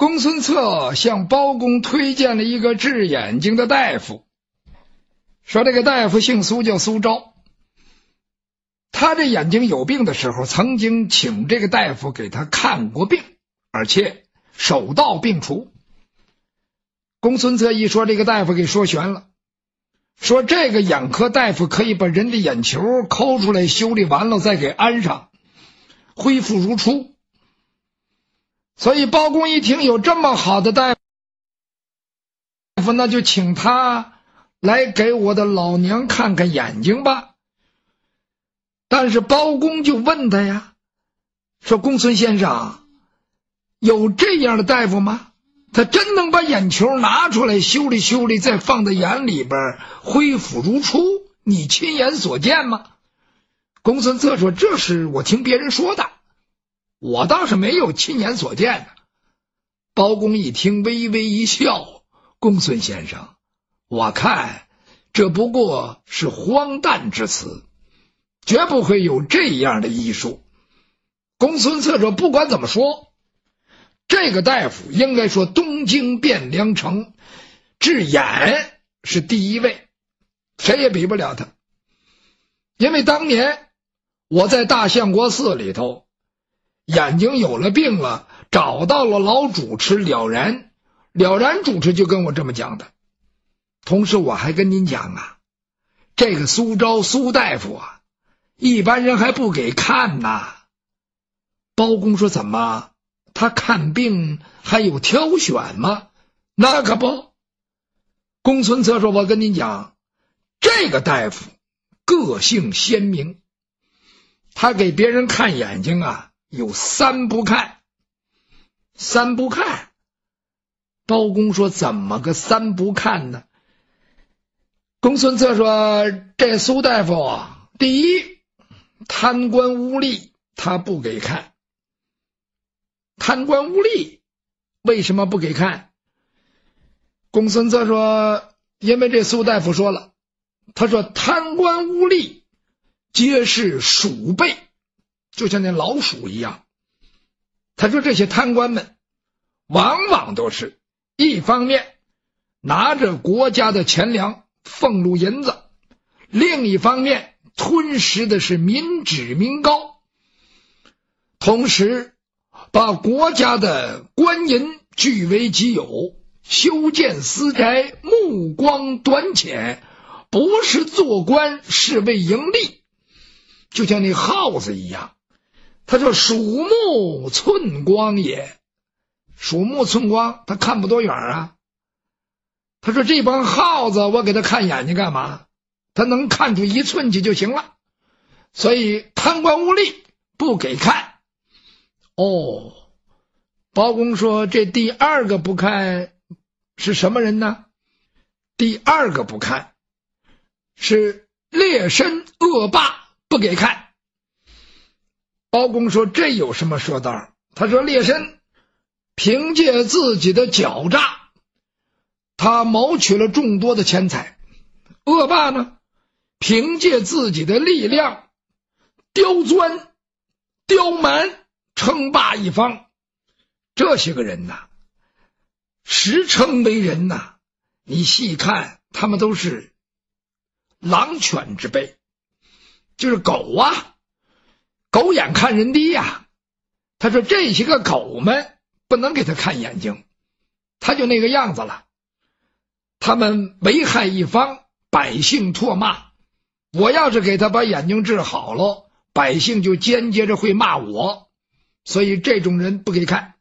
公孙策向包公推荐了一个治眼睛的大夫，说这个大夫姓苏，叫苏昭。他这眼睛有病的时候，曾经请这个大夫给他看过病，而且手到病除。公孙策一说，这个大夫给说悬了，说这个眼科大夫可以把人的眼球抠出来，修理完了再给安上，恢复如初。所以包公一听有这么好的大夫，那就请他来给我的老娘看看眼睛吧。但是包公就问他呀，说公孙先生，有这样的大夫吗？他真能把眼球拿出来修理修理，再放在眼里边恢复如初？你亲眼所见吗？公孙策说，这是我听别人说的，我倒是没有亲眼所见的。包公一听微微一笑，公孙先生，我看这不过是荒诞之词，绝不会有这样的医术。公孙策说，不管怎么说，这个大夫应该说东京汴梁城治眼是第一位，谁也比不了他。因为当年我在大相国寺里头，眼睛有了病了，找到了老主持了然，了然主持就跟我这么讲的。同时我还跟您讲啊，这个苏昭苏大夫啊，一般人还不给看呐。包公说，怎么他看病还有挑选吗？那可不。公孙策说，我跟您讲，这个大夫个性鲜明，他给别人看眼睛啊，有三不看。三不看。包公说，怎么个三不看呢？公孙策说，这苏大夫啊，第一，贪官污吏他不给看。贪官污吏为什么不给看？公孙策说，因为这苏大夫说了，他说贪官污吏皆是鼠辈，就像那老鼠一样。他说这些贪官们往往都是一方面拿着国家的钱粮俸禄银子，另一方面吞食的是民脂民膏，同时把国家的官银据为己有，修建私宅，目光短浅，不是做官，是为盈利，就像那耗子一样。他说鼠目寸光也，鼠目寸光，他看不多远啊。他说这帮耗子我给他看眼睛干嘛？他能看出1寸去就行了。所以贪官污吏不给看。哦，包公说，这第二个不看是什么人呢？第二个不看是劣绅恶霸不给看。包公说，这有什么说道？他说劣绅凭借自己的狡诈，他谋取了众多的钱财；恶霸呢，凭借自己的力量刁钻刁蛮，称霸一方。这些个人呐，实称为人呐，你细看他们都是狼犬之辈，就是狗啊，狗眼看人低呀。他说这些个狗们不能给他看眼睛，他就那个样子了。他们危害一方，百姓唾骂，我要是给他把眼睛治好了，百姓就间接着会骂我，所以这种人不给看。